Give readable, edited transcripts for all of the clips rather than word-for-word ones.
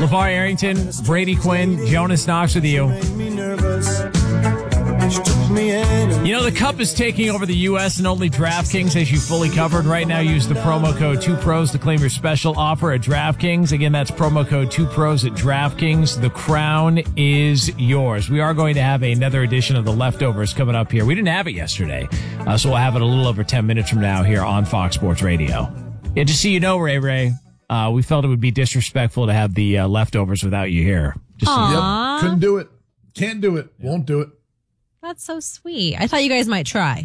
LeVar Arrington, Brady Quinn, Jonas Knox with you. You know, the Cup is taking over the U.S. and only DraftKings has you fully covered. Right now, use the promo code 2pros to claim your special offer at DraftKings. Again, that's promo code 2pros at DraftKings. The crown is yours. We are going to have another edition of The Leftovers coming up here. We didn't have it yesterday, so we'll have it a little over 10 minutes from now here on Fox Sports Radio. Yeah, just so you know, Ray, we felt it would be disrespectful to have the leftovers without you here. Just so you know. Yep, couldn't do it. Can't do it. Won't do it. That's so sweet. I thought you guys might try.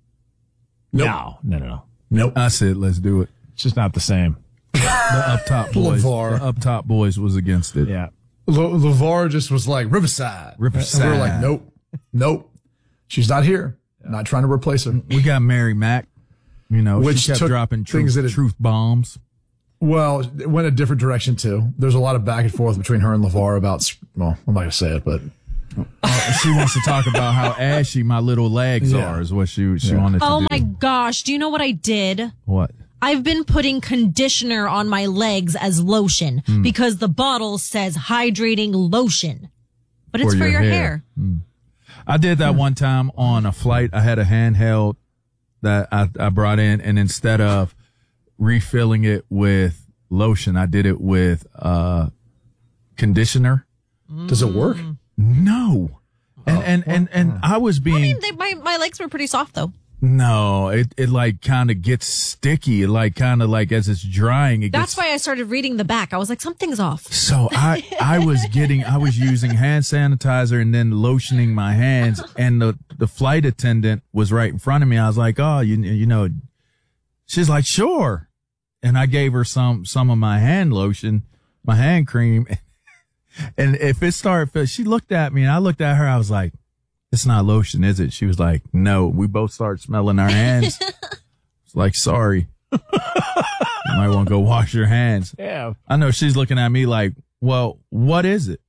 Nope. No. Nope. I said, let's do it. It's just not the same. The up top boys. LeVar. The up top boys was against it. Yeah. LeVar just was like, Riverside. And we were like, nope. She's not here. Not trying to replace her. We got Mary Mack. You know, Which she kept took dropping things truth bombs. Well, it went a different direction, too. There's a lot of back and forth between her and LeVar about, well, I'm not going to say it, but. She wants to talk about how ashy my little legs are, is what she wanted to do. Oh, my gosh. Do you know what I did? What? I've been putting conditioner on my legs as lotion because the bottle says hydrating lotion. But it's for your hair. I did that one time on a flight. I had a handheld that I brought in, and instead of refilling it with lotion, I did it with conditioner. Does it work? No. And I was being... I mean, my legs were pretty soft, though. No, it like kind of gets sticky. It like kind of like as it's drying. That's why I started reading the back. I was like, something's off. So I was using hand sanitizer and then lotioning my hands, and the flight attendant was right in front of me. I was like, oh, you know, she's like, sure. And I gave her some of my hand lotion, my hand cream. And if it started, she looked at me and I looked at her. I was like, it's not lotion, is it? She was like, no. We both started smelling our hands. It's like, sorry. You might want to go wash your hands. Yeah. I know she's looking at me like, well, what is it?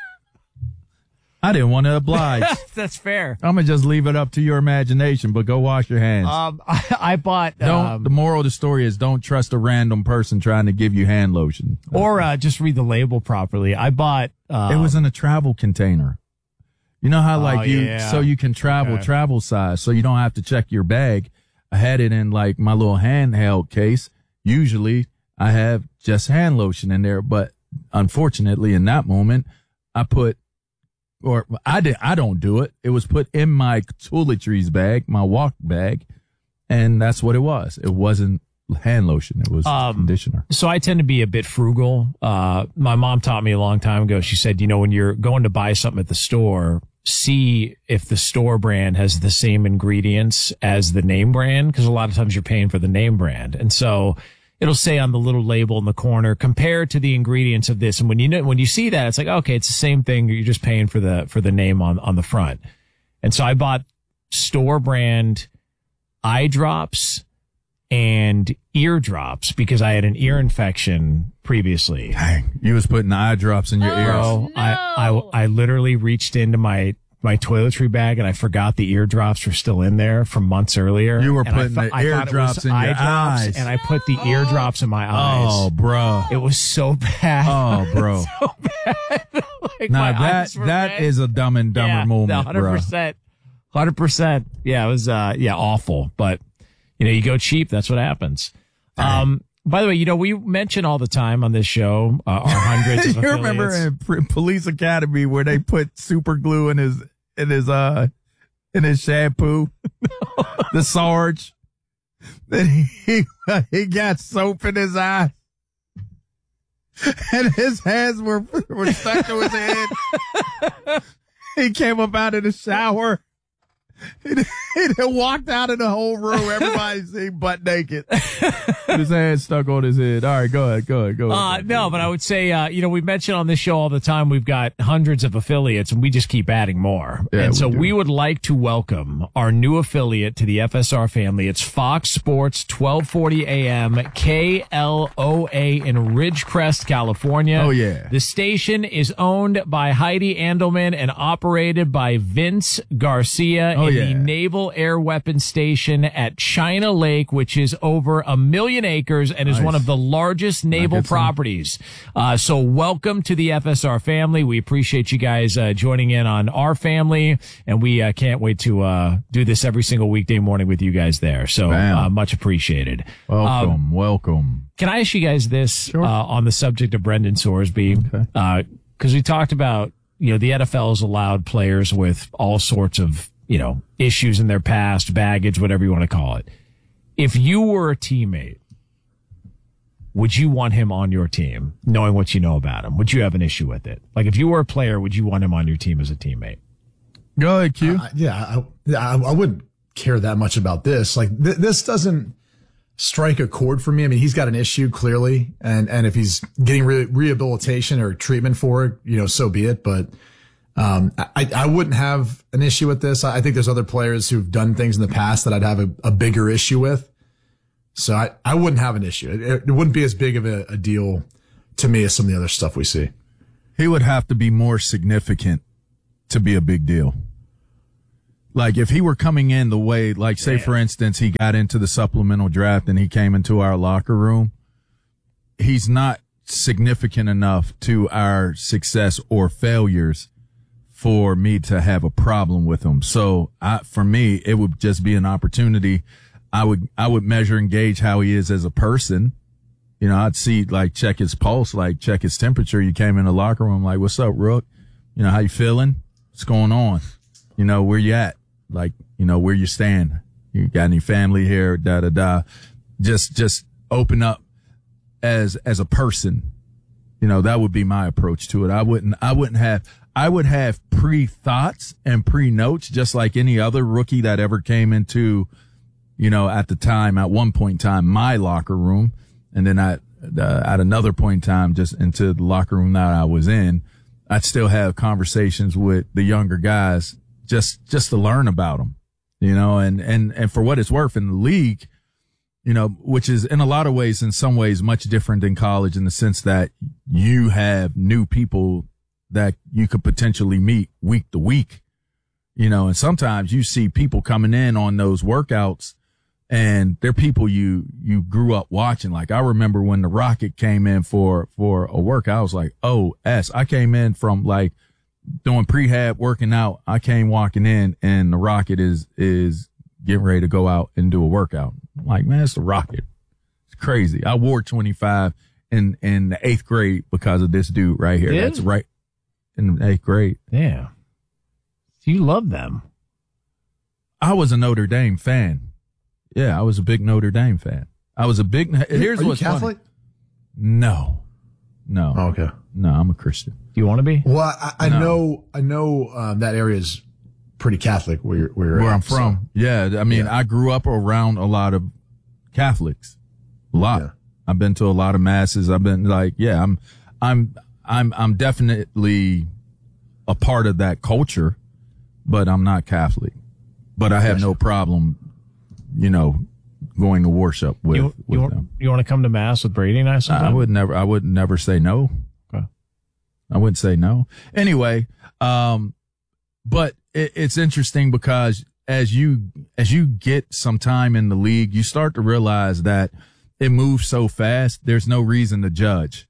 I didn't want to oblige. That's fair. I'm going to just leave it up to your imagination, but go wash your hands. I bought... the moral of the story is don't trust a random person trying to give you hand lotion. Or just read the label properly. I bought... it was in a travel container. You know how so you can travel size, so you don't have to check your bag. I had it in like my little handheld case. Usually I have just hand lotion in there, but unfortunately in that moment I don't do it. It was put in my toiletries bag, my walk bag, and that's what it was. It wasn't hand lotion. It was conditioner. So I tend to be a bit frugal. My mom taught me a long time ago. She said, you know, when you're going to buy something at the store, see if the store brand has the same ingredients as the name brand, because a lot of times you're paying for the name brand. And so it'll say on the little label in the corner, compared to the ingredients of this. And when you see that, it's like, okay, it's the same thing. You're just paying for the name on the front. And so I bought store brand eye drops and ear drops because I had an ear infection previously. Dang, you was putting eye drops in your ears. No. I literally reached into my toiletry bag and I forgot the eardrops were still in there from months earlier. You were putting the eardrops in your eyes. And I put the eardrops in my eyes. Oh, bro. It was so bad. Oh, bro. So bad. Like, now that is a Dumb and Dumber moment, 100%. 100%. Yeah, it was, awful. But, you know, you go cheap. That's what happens. By the way, you know, we mention all the time on this show, our hundreds of affiliates. You remember in Police Academy where they put super glue in his shampoo? The Sarge. Then he got soap in his eyes. And his hands were stuck to his head. He came up out of the shower. He walked out in the whole room. Everybody seen butt naked. With his hands stuck on his head. All right, go ahead. No, but I would say, you know, we mention on this show all the time, we've got hundreds of affiliates and we just keep adding more. Yeah, and so we would like to welcome our new affiliate to the FSR family. It's Fox Sports 1240 AM KLOA in Ridgecrest, California. Oh, yeah. The station is owned by Heidi Andelman and operated by Vince Garcia. Oh, the Naval Air Weapons Station at China Lake, which is over 1 million acres and is one of the largest naval properties. So welcome to the FSR family. We appreciate you guys joining in on our family, and we can't wait to do this every single weekday morning with you guys there. So much appreciated. Welcome. Can I ask you guys this on the subject of Brendan Sorsby? Because we talked about, the NFL has allowed players with all sorts of, issues in their past, baggage, whatever you want to call it. If you were a teammate, would you want him on your team, knowing what you know about him? Would you have an issue with it? Like, if you were a player, would you want him on your team as a teammate? Go ahead, Q. I wouldn't care that much about this. Like, this doesn't strike a chord for me. I mean, he's got an issue clearly, and if he's getting rehabilitation or treatment for it, so be it. But I wouldn't have an issue with this. I think there's other players who've done things in the past that I'd have a bigger issue with. So I wouldn't have an issue. It wouldn't be as big of a deal to me as some of the other stuff we see. He would have to be more significant to be a big deal. Like, if he were coming in the way, like, say, for instance, he got into the supplemental draft and he came into our locker room, he's not significant enough to our success or failures for me to have a problem with him. So for me, it would just be an opportunity. I would measure and gauge how he is as a person. I'd see, like, check his pulse, like, check his temperature. You came in the locker room, like, what's up, Rook? How you feeling? What's going on? Where you at? Like, where you stand? You got any family here? Just open up as a person. That would be my approach to it. I would have pre-thoughts and pre-notes, just like any other rookie that ever came into, at one point in time, my locker room. And then at another point in time, just into the locker room that I was in, I'd still have conversations with the younger guys just to learn about them, and for what it's worth in the league, which is in a lot of ways, in some ways, much different than college in the sense that you have new people that you could potentially meet week to week, and sometimes you see people coming in on those workouts and they're people you grew up watching. Like, I remember when the Rocket came in for a workout, I was like, I came in from, like, doing prehab, working out. I came walking in and the Rocket is getting ready to go out and do a workout. I'm like, man, it's the Rocket. It's crazy. I wore 25 in the 8th grade because of this dude right here. That's right in the 8th grade. Yeah. You love them. I was a Notre Dame fan. Yeah, I was a big Notre Dame fan. Here's what's Catholic? Funny. No. Oh, okay. No, I'm a Christian. Do you want to be? Well, I know that area is pretty Catholic where I'm from. So. Yeah, I mean, I grew up around a lot of Catholics. A lot. Yeah. I've been to a lot of masses. I've been like, I'm definitely a part of that culture, but I'm not Catholic. But I have no problem, going to worship with them. You want to come to mass with Brady and I sometime? I would never say no. Okay. I wouldn't say no. Anyway, but it's interesting because as you get some time in the league, you start to realize that it moves so fast. There's no reason to judge.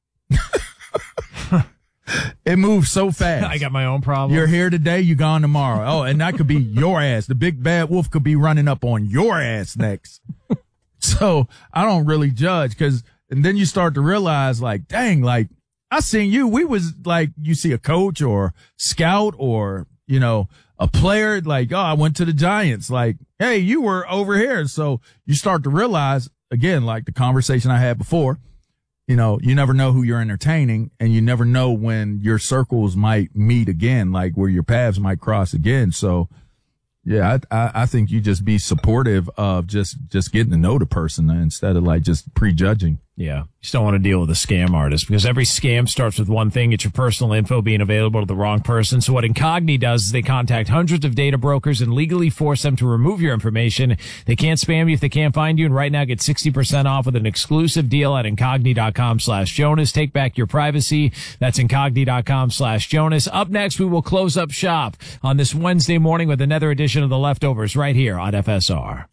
It moves so fast. I got my own problem. You're here today, you gone tomorrow. Oh, and that could be your ass. The big bad wolf could be running up on your ass next. So I don't really judge and then you start to realize, like, dang, like, I seen you. We was like, you see a coach or scout or, a player, like, I went to the Giants. Like, hey, you were over here. So you start to realize, again, like the conversation I had before, you never know who you're entertaining, and you never know when your circles might meet again, like where your paths might cross again. So, yeah, I think you just be supportive of just getting to know the person instead of, like, just prejudging. Yeah. You just don't want to deal with a scam artist because every scam starts with one thing. It's your personal info being available to the wrong person. So what Incogni does is they contact hundreds of data brokers and legally force them to remove your information. They can't spam you if they can't find you. And right now get 60% off with an exclusive deal at Incogni.com/Jonas. Take back your privacy. That's Incogni.com/Jonas. Up next, we will close up shop on this Wednesday morning with another edition of The Leftovers right here on FSR.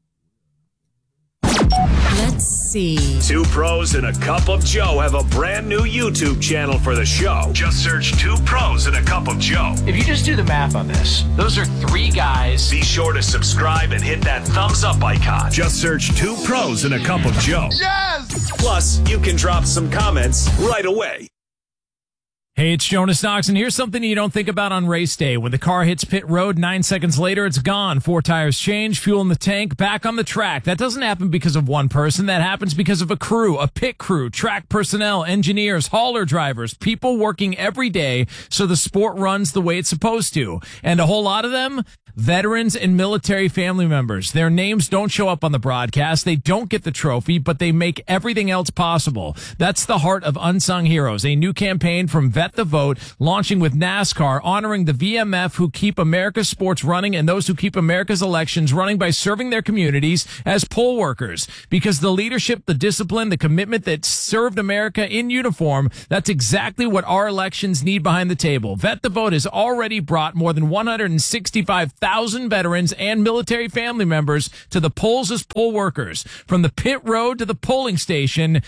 Let's see. Two pros and a cup of Joe have a brand new YouTube channel for the show. Just search Two Pros and a Cup of Joe. If you just do the math on this, those are three guys. Be sure to subscribe and hit that thumbs up icon. Just search Two Pros and a Cup of Joe. Yes! Plus, you can drop some comments right away. Hey, it's Jonas Knox, and here's something you don't think about on race day. When the car hits pit road, 9 seconds later, it's gone. 4 tires change, fuel in the tank, back on the track. That doesn't happen because of one person. That happens because of a crew, a pit crew, track personnel, engineers, hauler drivers, people working every day so the sport runs the way it's supposed to. And a whole lot of them, veterans and military family members. Their names don't show up on the broadcast. They don't get the trophy, but they make everything else possible. That's the heart of Unsung Heroes, a new campaign from Vet the Vote, launching with NASCAR, honoring the VMF who keep America's sports running and those who keep America's elections running by serving their communities as poll workers. Because the leadership, the discipline, the commitment that served America in uniform, that's exactly what our elections need behind the table. Vet the Vote has already brought more than 165,000 veterans and military family members to the polls as poll workers. From the pit road to the polling station,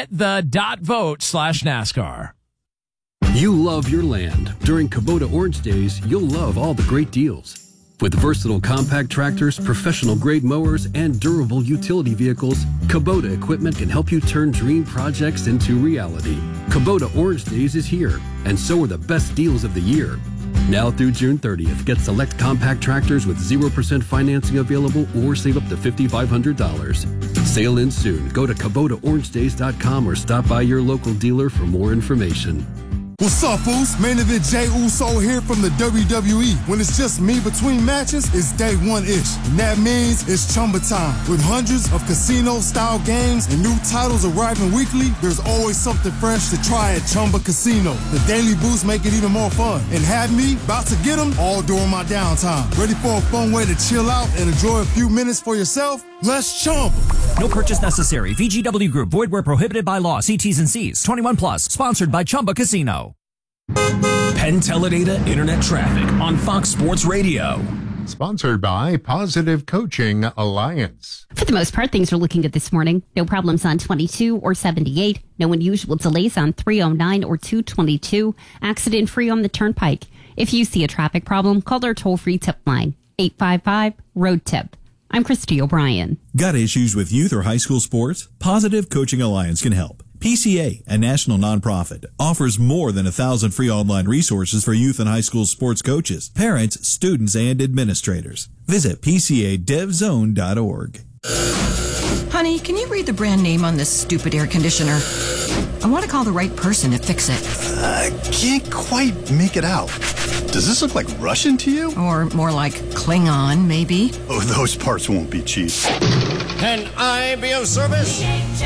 vetthe.vote/NASCAR. You love your land. During Kubota Orange Days, you'll love all the great deals. With versatile compact tractors, professional-grade mowers, and durable utility vehicles, Kubota equipment can help you turn dream projects into reality. Kubota Orange Days is here, and so are the best deals of the year. Now through June 30th, get select compact tractors with 0% financing available or save up to $5,500. Sale ends soon. Go to KubotaOrangeDays.com or stop by your local dealer for more information. What's up, fools? Main event Jey Uso here from the WWE. When it's just me between matches, it's day one-ish. And that means it's Chumba time. With hundreds of casino-style games and new titles arriving weekly, there's always something fresh to try at Chumba Casino. The daily boosts make it even more fun. And have me about to get them all during my downtime. Ready for a fun way to chill out and enjoy a few minutes for yourself? Let's Chumba. No purchase necessary. VGW Group. Void where prohibited by law. See T's and C's. 21 plus. Sponsored by Chumba Casino. Penn Teledata Internet Traffic on Fox Sports Radio. Sponsored by Positive Coaching Alliance. For the most part, things are looking good this morning. No problems on 22 or 78. No unusual delays on 309 or 222. Accident-free on the Turnpike. If you see a traffic problem, call our toll-free tip line, 855-ROAD-TIP. I'm Christy O'Brien. Got issues with youth or high school sports? Positive Coaching Alliance can help. PCA, a national nonprofit, offers more than 1,000 free online resources for youth and high school sports coaches, parents, students, and administrators. Visit PCADevZone.org. Honey, can you read the brand name on this stupid air conditioner? I want to call the right person to fix it. I can't quite make it out. Does this look like Russian to you? Or more like Klingon, maybe? Oh, those parts won't be cheap. Can I be of service?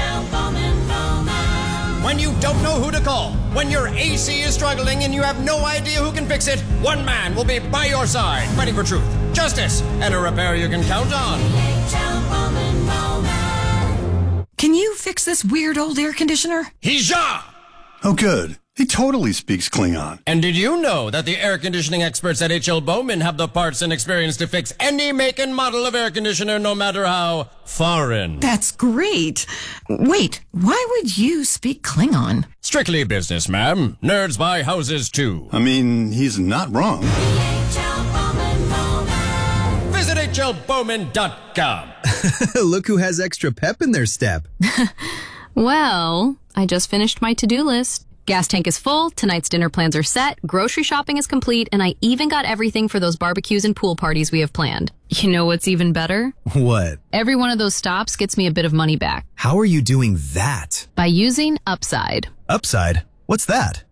When you don't know who to call, when your AC is struggling and you have no idea who can fix it, one man will be by your side, fighting for truth, justice, and a repair you can count on. Can you fix this weird old air conditioner? Hija! Oh, good. He totally speaks Klingon. And did you know that the air conditioning experts at H.L. Bowman have the parts and experience to fix any make and model of air conditioner, no matter how foreign? That's great. Wait, why would you speak Klingon? Strictly business, ma'am. Nerds buy houses, too. I mean, he's not wrong. Visit HLBowman.com. Look who has extra pep in their step. Well, I just finished my to-do list. Gas tank is full, tonight's dinner plans are set, grocery shopping is complete, and I even got everything for those barbecues and pool parties we have planned. You know what's even better? What? Every one of those stops gets me a bit of money back. How are you doing that? By using Upside. Upside? What's that?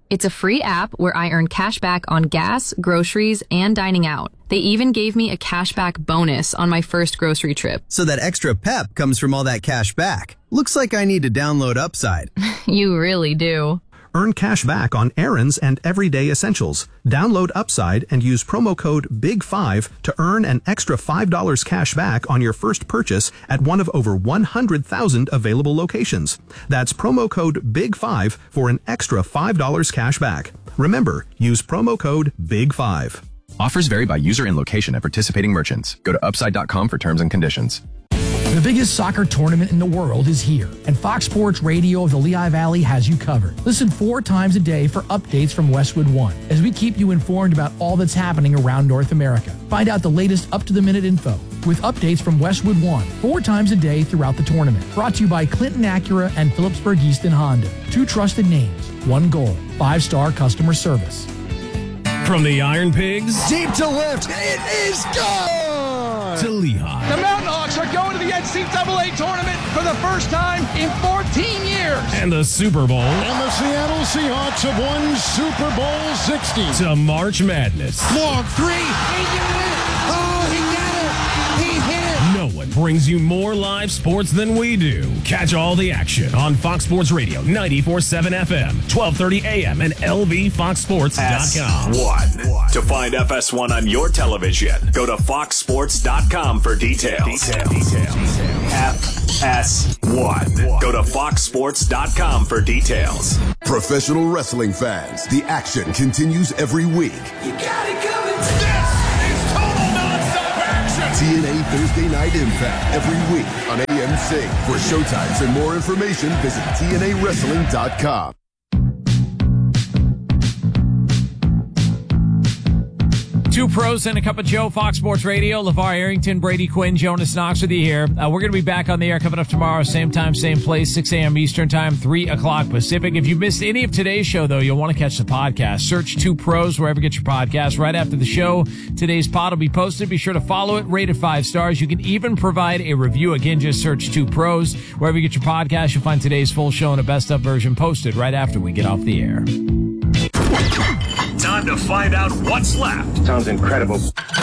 It's a free app where I earn cash back on gas, groceries, and dining out. They even gave me a cashback bonus on my first grocery trip. So that extra pep comes from all that cash back. Looks like I need to download Upside. You really do. Earn cash back on errands and everyday essentials. Download Upside and use promo code BIG5 to earn an extra $5 cash back on your first purchase at one of over 100,000 available locations. That's promo code BIG5 for an extra $5 cash back. Remember, use promo code BIG5. Offers vary by user and location at participating merchants. Go to upside.com for terms and conditions. The biggest soccer tournament in the world is here, and Fox Sports Radio of the Lehigh Valley has you covered. Listen 4 times a day for updates from Westwood One, as we keep you informed about all that's happening around North America. Find out the latest up-to-the-minute info with updates from Westwood One 4 times a day throughout the tournament. Brought to you by Clinton Acura and Phillipsburg Easton Honda. 2 trusted names, 1 goal, 5-star customer service. From the Iron Pigs deep to left, it is gone! To Lehigh. The Mountain Hawks are going to the NCAA tournament for the first time in 14 years. And the Super Bowl. And the Seattle Seahawks have won Super Bowl 60. To March Madness. Long 3. He did it! Oh, he got it! He hit it! No one brings you more live sports than we do. Catch all the action on Fox Sports Radio, 94.7 FM, 1230 AM, and LVFoxSports.com. FS1. To find FS1 on your television, go to FoxSports.com for details. FS1. Go to FoxSports.com for details. Professional wrestling fans, the action continues every week. You got it coming. This is total nonstop action. TNA Thursday Night Impact every week on AMC. For showtimes and more information, visit TNAWrestling.com. Two pros and a cup of Joe, Fox Sports Radio. LeVar Arrington, Brady Quinn, Jonas Knox with you here. We're going to be back on the air coming up tomorrow, same time, same place, 6 a.m. Eastern Time, 3 o'clock Pacific. If you missed any of today's show, though, you'll want to catch the podcast. Search Two Pros wherever you get your podcast. Right after the show, today's pod will be posted. Be sure to follow it, rate it 5 stars. You can even provide a review. Again, just search Two Pros. Wherever you get your podcast, you'll find today's full show and a best-of version posted right after we get off the air. Time to find out what's left. Sounds incredible.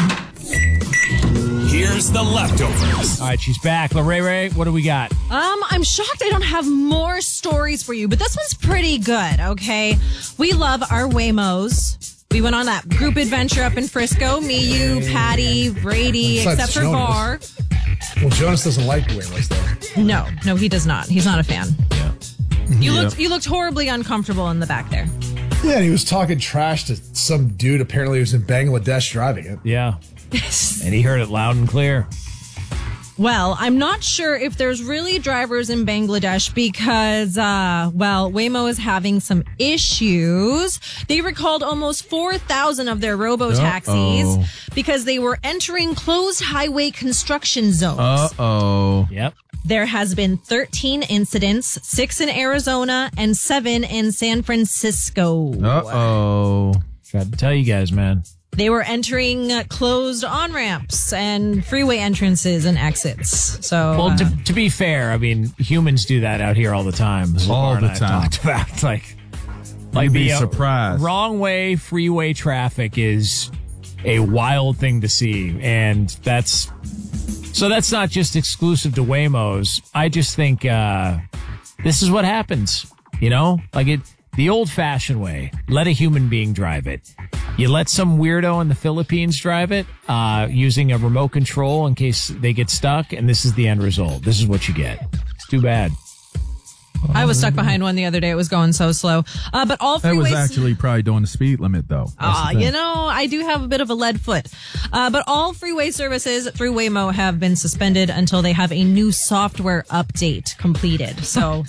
Here's the leftovers. All right, she's back. Ray, what do we got? I'm shocked I don't have more stories for you, but this one's pretty good, okay? We love our Waymos. We went on that group adventure up in Frisco. Me, you, Patty, Brady, except for Var. Well, Jonas doesn't like Waymos, though. No, he does not. He's not a fan. Yeah. You looked horribly uncomfortable in the back there. Yeah, and he was talking trash to some dude apparently who's in Bangladesh driving it. Yeah. And he heard it loud and clear. Well, I'm not sure if there's really drivers in Bangladesh because, Waymo is having some issues. They recalled almost 4,000 of their robo-taxis because they were entering closed highway construction zones. Yep. There has been 13 incidents, 6 in Arizona and 7 in San Francisco. Tried to tell you guys, man. They were entering closed on-ramps and freeway entrances and exits. So, well, to be fair, I mean, humans do that out here all the time. All the time. Talked about, like you'd be surprised. Wrong way freeway traffic is a wild thing to see, and that's not just exclusive to Waymos. I just think this is what happens. You know, like the old-fashioned way. Let a human being drive it. You let some weirdo in the Philippines drive it using a remote control in case they get stuck, and this is the end result. This is what you get. It's too bad. I was stuck behind one the other day. It was going so slow. But all freeways... That was actually probably doing the speed limit, though. I do have a bit of a lead foot. But all freeway services through Waymo have been suspended until they have a new software update completed. So...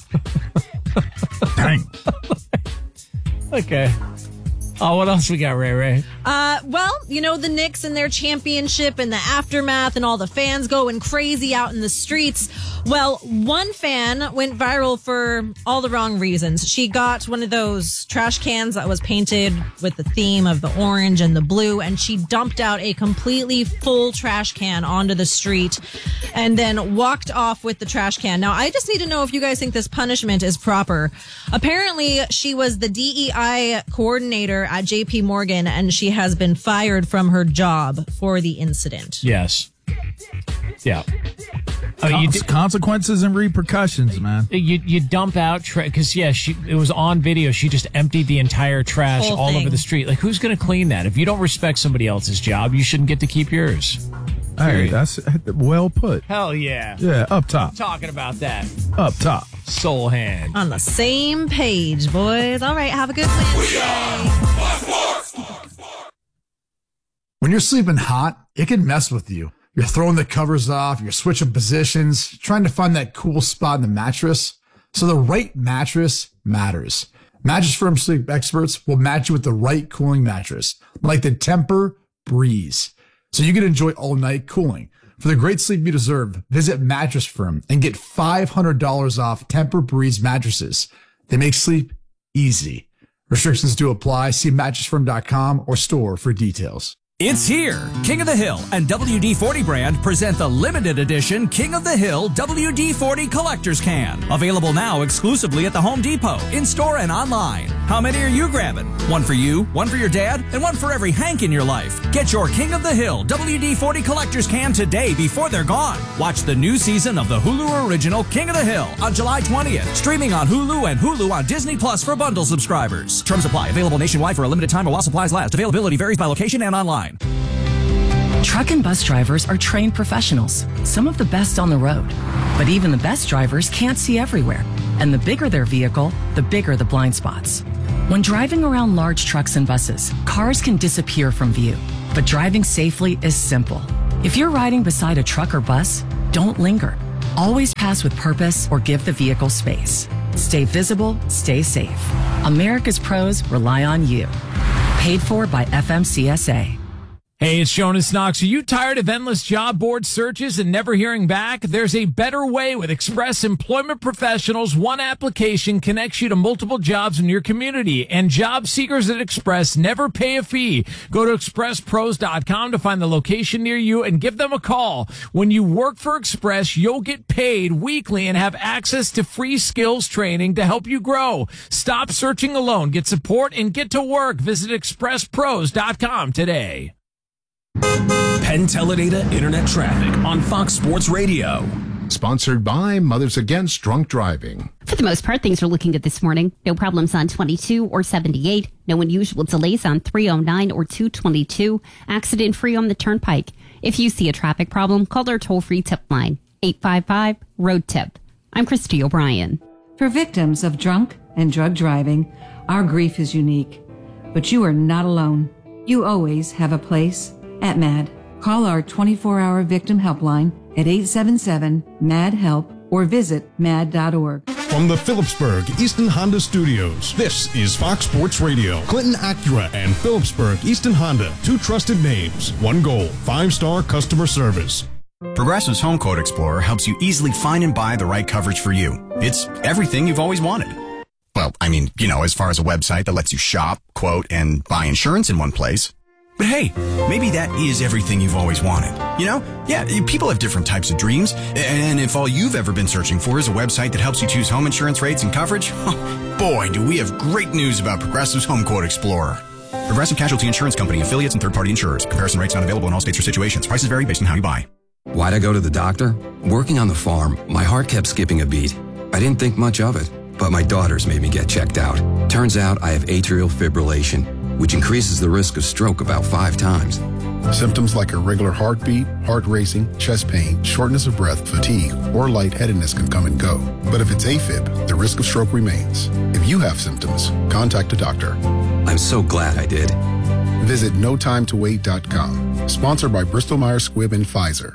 Dang. Okay. Oh, what else we got, Ray? Well, the Knicks and their championship and the aftermath and all the fans going crazy out in the streets. Well, one fan went viral for all the wrong reasons. She got one of those trash cans that was painted with the theme of the orange and the blue, and she dumped out a completely full trash can onto the street and then walked off with the trash can. Now, I just need to know if you guys think this punishment is proper. Apparently, she was the DEI coordinator at JP Morgan, and she has been fired from her job for the incident. Yes. Yeah. Consequences and repercussions, man. You dump out because it was on video. She just emptied the entire trash all over the street. Like, who's going to clean that? If you don't respect somebody else's job, you shouldn't get to keep yours. Hey, that's well put. Hell yeah. Yeah, up top. I'm talking about that. Up top. Soul hand. On the same page, boys. All right, have a good Wednesday. When you're sleeping hot, it can mess with you. You're throwing the covers off, you're switching positions, trying to find that cool spot in the mattress. So the right mattress matters. Mattress Firm sleep experts will match you with the right cooling mattress, like the Tempur-Breeze, so you can enjoy all-night cooling. For the great sleep you deserve, visit Mattress Firm and get $500 off Tempur-Breeze mattresses. They make sleep easy. Restrictions do apply. See mattressfirm.com or store for details. It's here. King of the Hill and WD-40 brand present the limited edition King of the Hill WD-40 Collector's Can. Available now exclusively at the Home Depot, in-store and online. How many are you grabbing? One for you, one for your dad, and one for every Hank in your life. Get your King of the Hill WD-40 Collector's Can today before they're gone. Watch the new season of the Hulu original King of the Hill on July 20th. Streaming on Hulu and Hulu on Disney Plus for bundle subscribers. Terms apply. Available nationwide for a limited time while supplies last. Availability varies by location and online. Truck and bus drivers are trained professionals, some of the best on the road. But even the best drivers can't see everywhere. And the bigger their vehicle, the bigger the blind spots. When driving around large trucks and buses, cars can disappear from view. But driving safely is simple. If you're riding beside a truck or bus, don't linger. Always pass with purpose or give the vehicle space. Stay visible, stay safe. America's pros rely on you. Paid for by FMCSA. Hey, it's Jonas Knox. Are you tired of endless job board searches and never hearing back? There's a better way with Express Employment Professionals. One application connects you to multiple jobs in your community, and job seekers at Express never pay a fee. Go to expresspros.com to find the location near you and give them a call. When you work for Express, you'll get paid weekly and have access to free skills training to help you grow. Stop searching alone. Get support and get to work. Visit expresspros.com today. Penn Teledata Internet Traffic on Fox Sports Radio. Sponsored by Mothers Against Drunk Driving. For the most part, things are looking good this morning. No problems on 22 or 78. No unusual delays on 309 or 222. Accident-free on the Turnpike. If you see a traffic problem, call our toll-free tip line, 855-ROAD-TIP. I'm Christy O'Brien. For victims of drunk and drug driving, our grief is unique. But you are not alone. You always have a place at MAD. Call our 24-hour victim helpline at 877-MAD-HELP or visit mad.org. From the Phillipsburg Easton Honda Studios, this is Fox Sports Radio. Clinton Acura and Phillipsburg Easton Honda, two trusted names, one goal, 5-star customer service. Progressive's Home Quote Explorer helps you easily find and buy the right coverage for you. It's everything you've always wanted. Well, I mean, as far as a website that lets you shop, quote, and buy insurance in one place. But hey, maybe that is everything you've always wanted. Yeah, people have different types of dreams. And if all you've ever been searching for is a website that helps you choose home insurance rates and coverage, boy, do we have great news about Progressive's Home Quote Explorer. Progressive Casualty Insurance Company, affiliates, and third-party insurers. Comparison rates not available in all states or situations. Prices vary based on how you buy. Why'd I go to the doctor? Working on the farm, my heart kept skipping a beat. I didn't think much of it, but my daughters made me get checked out. Turns out I have atrial fibrillation, which increases the risk of stroke about 5 times. Symptoms like irregular heartbeat, heart racing, chest pain, shortness of breath, fatigue, or lightheadedness can come and go. But if it's AFib, the risk of stroke remains. If you have symptoms, contact a doctor. I'm so glad I did. Visit notimetowait.com. Sponsored by Bristol Myers Squibb and Pfizer.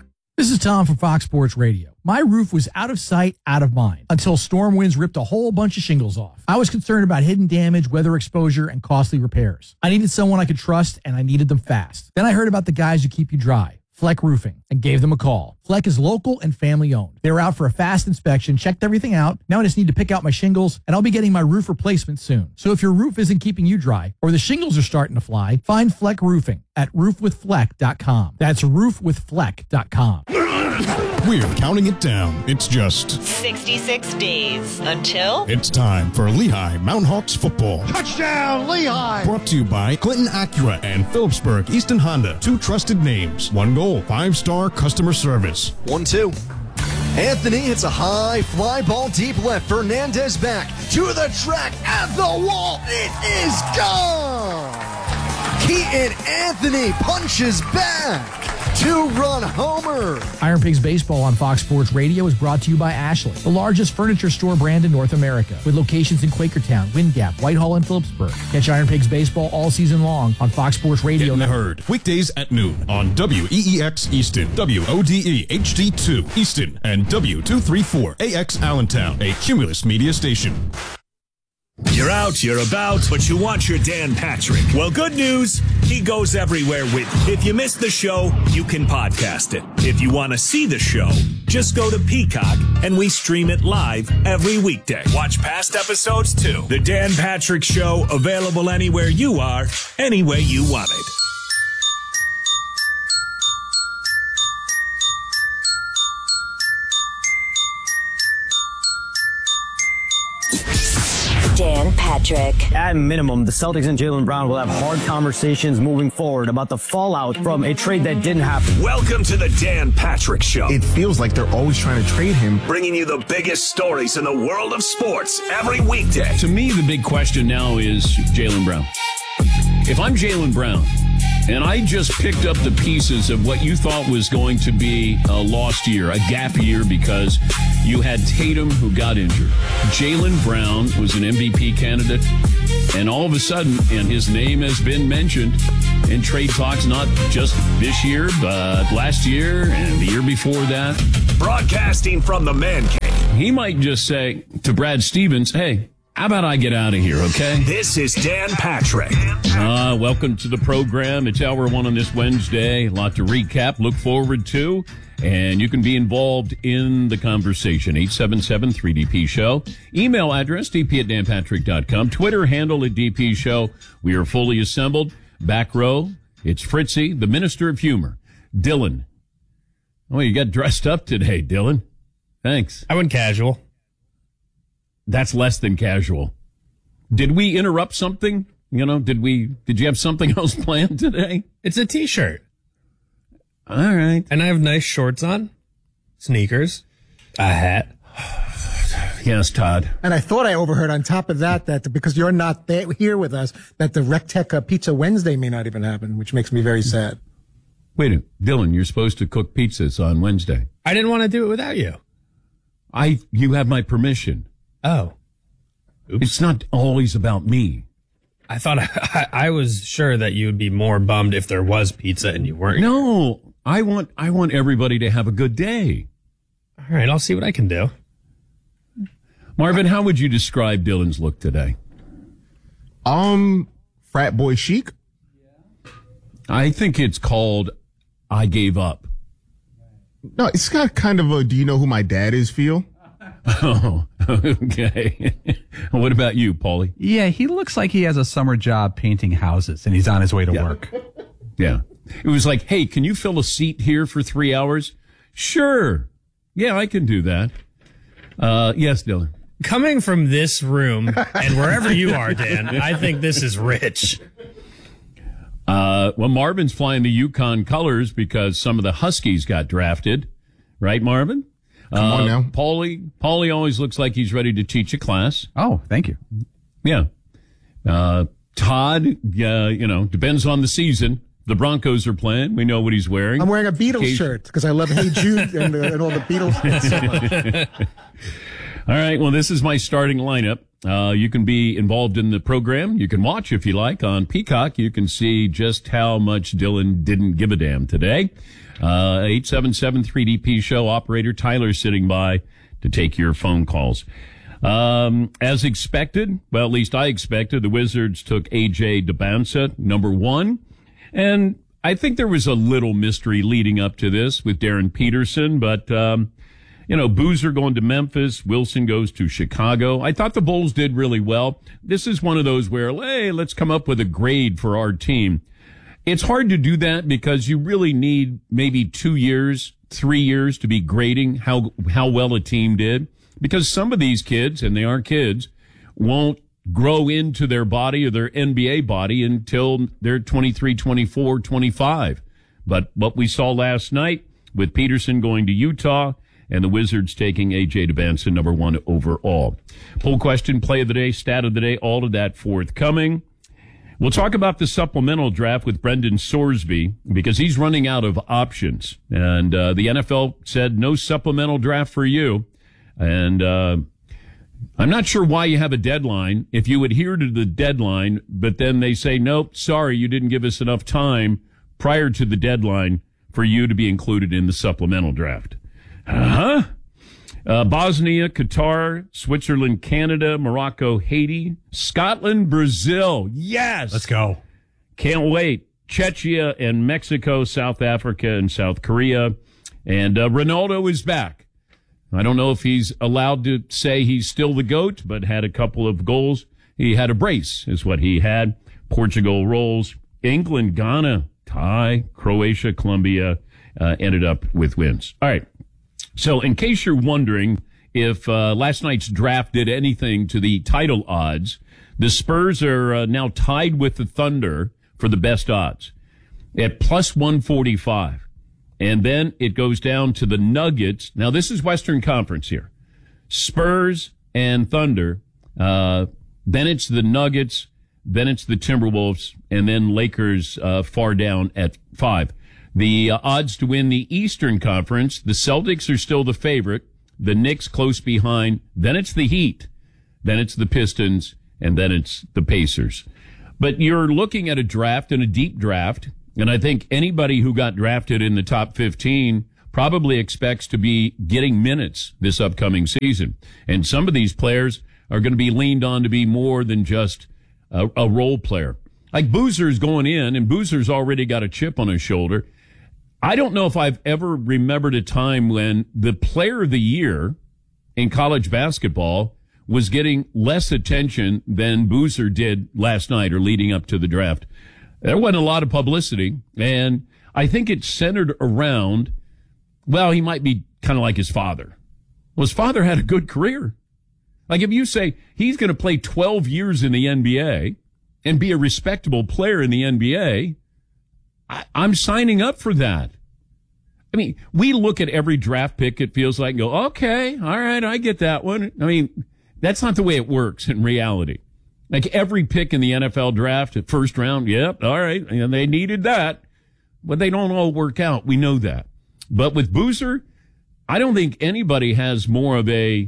This is Tom from Fox Sports Radio. My roof was out of sight, out of mind, until storm winds ripped a whole bunch of shingles off. I was concerned about hidden damage, weather exposure, and costly repairs. I needed someone I could trust, and I needed them fast. Then I heard about the guys who keep you dry, Fleck Roofing, and gave them a call. Fleck is local and family owned. They were out for a fast inspection, checked everything out. Now I just need to pick out my shingles, and I'll be getting my roof replacement soon. So if your roof isn't keeping you dry, or the shingles are starting to fly, find Fleck Roofing at roofwithfleck.com. That's roofwithfleck.com. We're counting it down. It's just 66 days until it's time for Lehigh Mountain Hawks football. Touchdown, Lehigh! Brought to you by Clinton Acura and Phillipsburg Easton Honda. 2 trusted names. 1 goal. 5-star customer service. 1-2. Anthony hits a high fly ball deep left. Fernandez back to the track at the wall. It is gone. Keaton Anthony punches back. 2-run homer. Iron Pigs Baseball on Fox Sports Radio is brought to you by Ashley, the largest furniture store brand in North America, with locations in Quakertown, Wind Gap, Whitehall, and Phillipsburg. Catch Iron Pigs Baseball all season long on Fox Sports Radio. Get in the herd. Weekdays at noon on WEEX Easton, WODE HD2 Easton, and W234AX Allentown, a Cumulus media station. You're out, you're about, but you want your Dan Patrick. Well, good news, he goes everywhere with you. If you missed the show, you can podcast it. If you want to see the show, just go to Peacock and we stream it live every weekday. Watch past episodes too. The Dan Patrick Show, available anywhere you are, any way you want it. Dan Patrick. At minimum, the Celtics and Jaylen Brown will have hard conversations moving forward about the fallout from a trade that didn't happen. Welcome to the Dan Patrick Show. It feels like they're always trying to trade him. Bringing you the biggest stories in the world of sports every weekday. To me, the big question now is Jaylen Brown. If I'm Jaylen Brown, and I just picked up the pieces of what you thought was going to be a lost year, a gap year, because you had Tatum who got injured. Jaylen Brown was an MVP candidate, and all of a sudden, and his name has been mentioned in trade talks, not just this year, but last year and the year before that. Broadcasting from the man cave. He might just say to Brad Stevens, hey, how about I get out of here, okay? This is Dan Patrick. Welcome to the program. It's hour 1 on this Wednesday. A lot to recap, look forward to, and you can be involved in the conversation. 877-3DP Show. Email address, dp@danpatrick.com. Twitter handle @DP Show. We are fully assembled. Back row, it's Fritzy, the Minister of Humor. Dylan. Oh, you got dressed up today, Dylan. Thanks. I went casual. That's less than casual. Did we interrupt something? You know, did you have something else planned today? It's a t-shirt. All right. And I have nice shorts on, sneakers, a hat. Yes, Todd. And I thought I overheard on top of that because you're not here with us, that the Rectech Pizza Wednesday may not even happen, which makes me very sad. Wait a minute. Dylan, you're supposed to cook pizzas on Wednesday. I didn't want to do it without you. You have my permission. Oh. Oops. It's not always about me. I thought I was sure that you would be more bummed if there was pizza and you weren't. No, I want everybody to have a good day. All right, I'll see what I can do. Marvin, how would you describe Dylan's look today? Frat boy chic. I think it's called I gave up. No, it's got kind of a do you know who my dad is feel. Oh, okay. What about you, Paulie? Yeah, he looks like he has a summer job painting houses, and he's on his way to work. Yeah. It was like, hey, can you fill a seat here for 3 hours? Sure. Yeah, I can do that. Yes, Dylan. Coming from this room and wherever you are, Dan, I think this is rich. Well, Marvin's flying the Yukon colors because some of the Huskies got drafted. Right, Marvin? Come on now. Paulie always looks like he's ready to teach a class. Oh, thank you. Yeah. Todd, depends on the season. The Broncos are playing. We know what he's wearing. I'm wearing a Beatles shirt because I love Hey Jude and all the Beatles so much. All right. Well, this is my starting lineup. You can be involved in the program. You can watch if you like on Peacock. You can see just how much Dylan didn't give a damn today. 877-3DP show operator Tyler sitting by to take your phone calls. As expected, well, at least I expected, the Wizards took A.J. Dybantsa, number 1. And I think there was a little mystery leading up to this with Darren Peterson, but, Boozer going to Memphis, Wilson goes to Chicago. I thought the Bulls did really well. This is one of those where, hey, let's come up with a grade for our team. It's hard to do that because you really need maybe 2 years, 3 years to be grading how well a team did. Because some of these kids, and they are kids, won't grow into their body or their NBA body until they're 23, 24, 25. But what we saw last night with Peterson going to Utah and the Wizards taking A.J. Dybantsa, number 1 overall. Poll question, play of the day, stat of the day, all of that forthcoming. We'll talk about the supplemental draft with Brendan Sorsby because he's running out of options. And the NFL said no supplemental draft for you. And I'm not sure why you have a deadline if you adhere to the deadline, but then they say, nope, sorry, you didn't give us enough time prior to the deadline for you to be included in the supplemental draft. Bosnia, Qatar, Switzerland, Canada, Morocco, Haiti, Scotland, Brazil. Yes. Let's go. Can't wait. Czechia and Mexico, South Africa and South Korea. And Ronaldo is back. I don't know if he's allowed to say he's still the GOAT, but had a couple of goals. He had a brace is what he had. Portugal rolls. England, Ghana, tie. Croatia, Colombia ended up with wins. All right. So in case you're wondering if last night's draft did anything to the title odds, the Spurs are now tied with the Thunder for the best odds at plus 145. And then it goes down to the Nuggets. Now, this is Western Conference here. Spurs and Thunder. Then it's the Nuggets. Then it's the Timberwolves. And then Lakers far down at 5. The odds to win the Eastern Conference, the Celtics are still the favorite. The Knicks close behind. Then it's the Heat. Then it's the Pistons. And then it's the Pacers. But you're looking at a draft and a deep draft. And I think anybody who got drafted in the top 15 probably expects to be getting minutes this upcoming season. And some of these players are going to be leaned on to be more than just a role player. Like Boozer's going in, and Boozer's already got a chip on his shoulder. I don't know if I've ever remembered a time when the player of the year in college basketball was getting less attention than Boozer did last night or leading up to the draft. There wasn't a lot of publicity, and I think it centered around, well, he might be kind of like his father. Well, his father had a good career. Like if you say he's going to play 12 years in the NBA and be a respectable player in the NBA, I'm signing up for that. I mean, we look at every draft pick, it feels like, and go, okay, all right, I get that one. I mean, that's not the way it works in reality. Like every pick in the NFL draft, first round, yep, all right, and they needed that. But they don't all work out. We know that. But with Boozer, I don't think anybody has more of a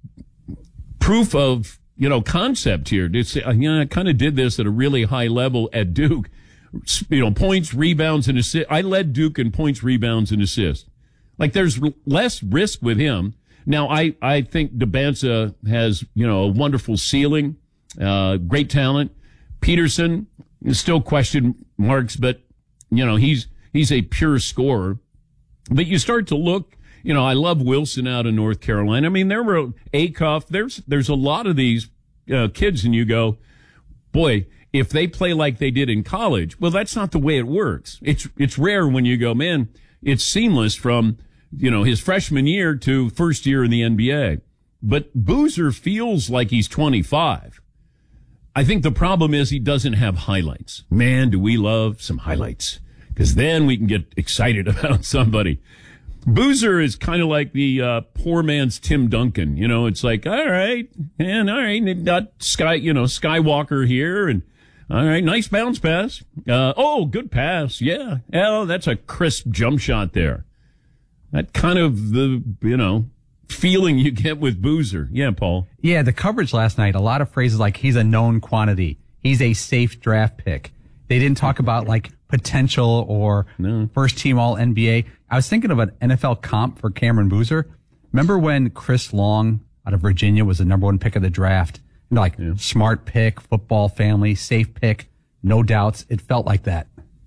proof of, concept here. To say, I kind of did this at a really high level at Duke. Points, rebounds, and assists. I led Duke in points, rebounds, and assists. Like there's less risk with him. Now, I think Dybantsa has, a wonderful ceiling, great talent. Peterson is still question marks, but, he's a pure scorer. But you start to look, I love Wilson out of North Carolina. I mean, there were Acuff. There's a lot of these kids, and you go, boy, if they play like they did in college, well, that's not the way it works. It's rare when you go, man, it's seamless from, his freshman year to first year in the NBA. But Boozer feels like he's 25. I think the problem is he doesn't have highlights. Man, do we love some highlights, because then we can get excited about somebody. Boozer is kind of like the poor man's Tim Duncan. It's like, all right, and all right, and got Skywalker here, and all right, nice bounce pass. Good pass, yeah. Oh, that's a crisp jump shot there. That kind of feeling you get with Boozer. Yeah, Paul. Yeah, the coverage last night, a lot of phrases like he's a known quantity. He's a safe draft pick. They didn't talk about like potential or first team all NBA. I was thinking of an NFL comp for Cameron Boozer. Remember when Chris Long out of Virginia was the number 1 pick of the draft? And like smart pick, football family, safe pick, no doubts. It felt like that.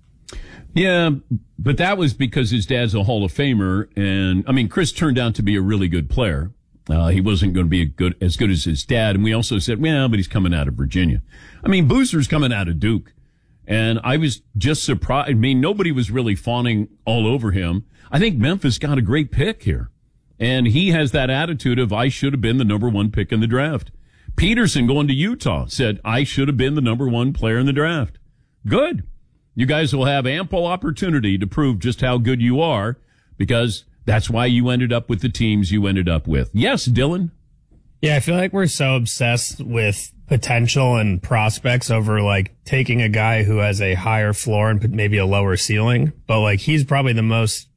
Yeah, but that was because his dad's a Hall of Famer. And I mean, Chris turned out to be a really good player. He wasn't going to be as good as his dad. And we also said, well, but he's coming out of Virginia. I mean, Boozer's coming out of Duke. And I was just surprised. I mean, nobody was really fawning all over him. I think Memphis got a great pick here. And he has that attitude of, I should have been the number 1 pick in the draft. Peterson going to Utah said, I should have been the number 1 player in the draft. Good. You guys will have ample opportunity to prove just how good you are, because that's why you ended up with the teams you ended up with. Yes, Dylan? Yeah, I feel like we're so obsessed with potential and prospects over like taking a guy who has a higher floor and maybe a lower ceiling. But like he's probably the most,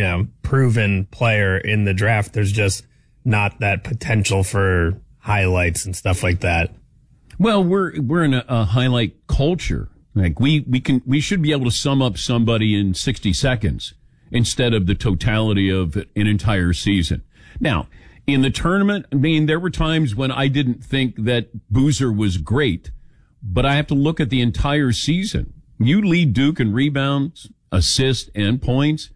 proven player in the draft. There's just not that potential for highlights and stuff like that. Well, we're in a highlight culture. Like we should be able to sum up somebody in 60 seconds instead of the totality of an entire season. Now, in the tournament, I mean, there were times when I didn't think that Boozer was great, but I have to look at the entire season. You lead Duke in rebounds, assists, and points.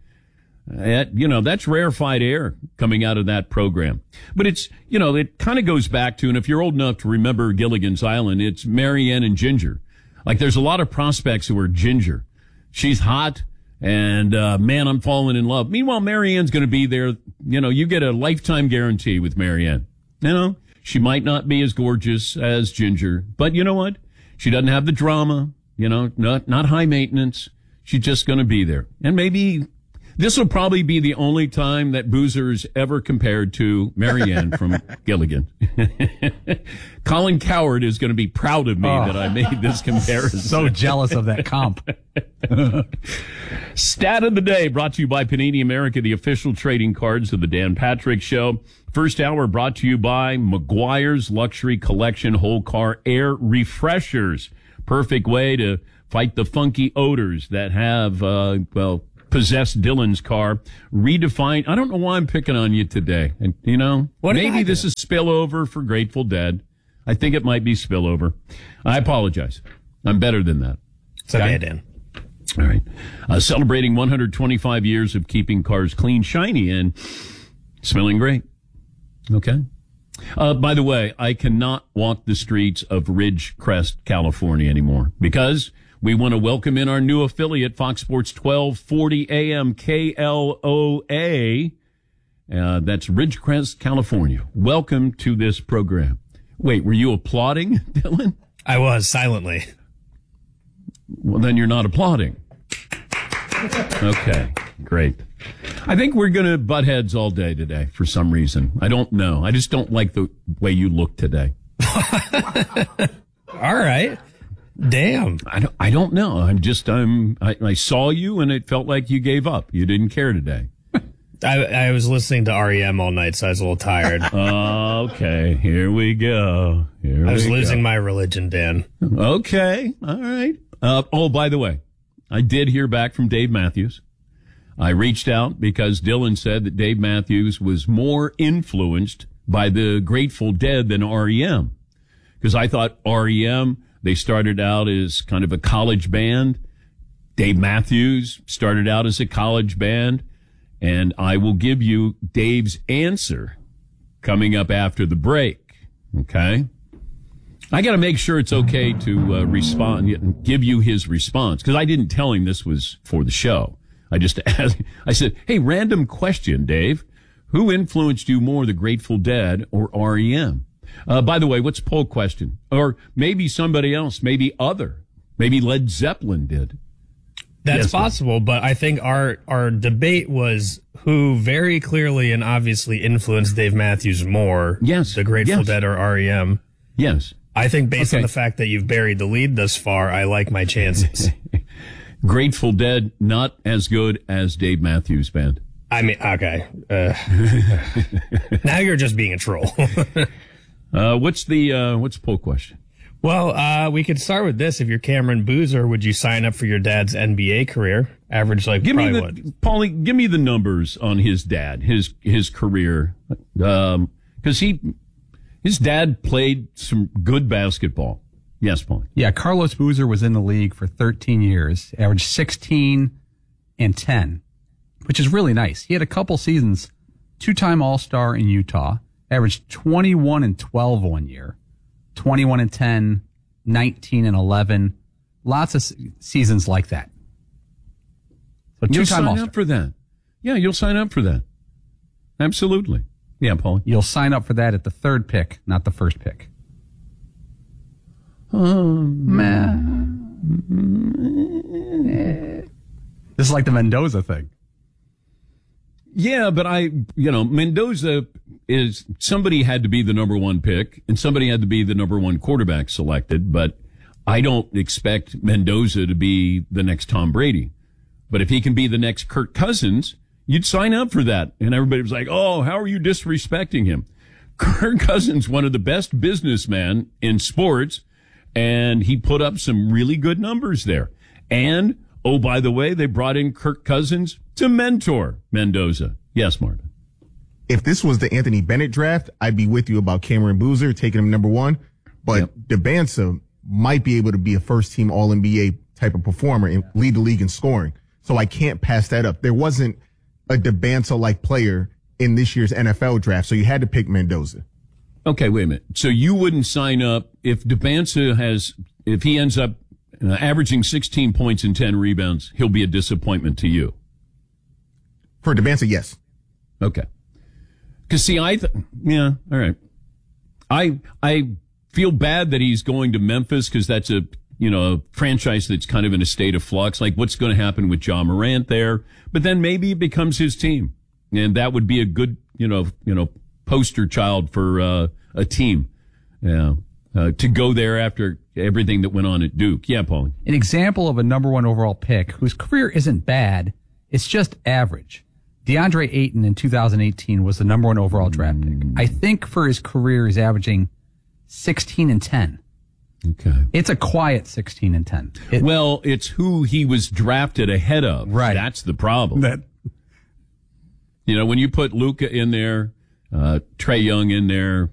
That's rarefied air coming out of that program. But it's, it kind of goes back to, and if you're old enough to remember Gilligan's Island, it's Marianne and Ginger. Like there's a lot of prospects who are Ginger. She's hot. And, man, I'm falling in love. Meanwhile, Marianne's going to be there. You get a lifetime guarantee with Marianne. She might not be as gorgeous as Ginger, but you know what? She doesn't have the drama, not high maintenance. She's just going to be there. And maybe this will probably be the only time that Boozer's ever compared to Marianne from Gilligan. Colin Coward is going to be proud of me that I made this comparison. So jealous of that comp. Stat of the day brought to you by Panini America, the official trading cards of the Dan Patrick Show. First hour brought to you by Meguiar's Luxury Collection Whole Car Air Refreshers. Perfect way to fight the funky odors that have, possessed Dylan's car. Redefined. I don't know why I'm picking on you today. And, maybe this is spillover for Grateful Dead. I think it might be spillover. I apologize. I'm better than that. It's okay, Dan. All right. Celebrating 125 years of keeping cars clean, shiny, and smelling great. Okay. By the way, I cannot walk the streets of Ridgecrest, California anymore because we want to welcome in our new affiliate, Fox Sports 1240 AM KLOA. That's Ridgecrest, California. Welcome to this program. Wait, were you applauding, Dylan? I was, silently. Well, then you're not applauding. Okay, great. I think we're going to butt heads all day today for some reason. I don't know. I just don't like the way you look today. All right. Damn. I don't know. I saw you and it felt like you gave up. You didn't care today. I was listening to REM all night, so I was a little tired. Okay, here we go. I was losing my religion, Dan. Okay, all right. By the way, I did hear back from Dave Matthews. I reached out because Dylan said that Dave Matthews was more influenced by the Grateful Dead than REM. Because I thought REM, they started out as kind of a college band. Dave Matthews started out as a college band. And I will give you Dave's answer coming up after the break. Okay? I got to make sure it's okay to respond and give you his response because I didn't tell him this was for the show. I just asked, I said, hey, random question, Dave. Who influenced you more, the Grateful Dead or REM? By the way, what's the poll question? Or maybe somebody else, maybe Led Zeppelin did. That's possible, but I think our debate was who very clearly and obviously influenced Dave Matthews more. Yes. The Grateful Dead or REM. Yes. I think based on the fact that you've buried the lead thus far, I like my chances. Grateful Dead, not as good as Dave Matthews Band. I mean, okay. Now you're just being a troll. What's the poll question? Well, we could start with this. If you're Cameron Boozer, would you sign up for your dad's NBA career? Average, Paulie, give me the numbers on his dad, his career. Because his dad played some good basketball. Yes, Paulie. Yeah, Carlos Boozer was in the league for 13 years, averaged 16 and 10, which is really nice. He had a couple seasons, 2-time All-Star in Utah, averaged 21 and 12 one year, 21 and 10, 19 and 11, lots of seasons like that. So You'll two-time sign All-Star. up for that. Yeah, you'll sign up for that. Absolutely. Yeah, Paulie. You'll sign up for that at the third pick, not the first pick. This is like the Mendoza thing. Yeah, but Mendoza is, somebody had to be the number one pick and somebody had to be the number one quarterback selected, but I don't expect Mendoza to be the next Tom Brady. But if he can be the next Kirk Cousins, you'd sign up for that. And everybody was like, oh, how are you disrespecting him? Kirk Cousins, one of the best businessmen in sports, and he put up some really good numbers there. And, oh, by the way, they brought in Kirk Cousins to mentor Mendoza. Yes, Marvin. If this was the Anthony Bennett draft, I'd be with you about Cameron Boozer taking him number one. But Debanza might be able to be a first-team All-NBA type of performer and lead the league in scoring. So I can't pass that up. There wasn't a Debanza-like player in this year's NFL draft, so you had to pick Mendoza. Okay, wait a minute. So you wouldn't sign up if Debanza if he ends up averaging 16 points and 10 rebounds, he'll be a disappointment to you? For Debanza, yes. Okay. Because see, all right. I feel bad that he's going to Memphis because that's a franchise that's kind of in a state of flux. Like, what's going to happen with Ja Morant there? But then maybe it becomes his team, and that would be a good, poster child for a team. Yeah, to go there after everything that went on at Duke. Yeah, Paulie. An example of a number one overall pick whose career isn't bad, it's just average. DeAndre Ayton in 2018 was the number one overall draft pick. I think for his career, he's averaging 16 and 10. Okay. It's a quiet 16 and 10. It's who he was drafted ahead of. Right. That's the problem. When you put Luka in there, Trae Young in there,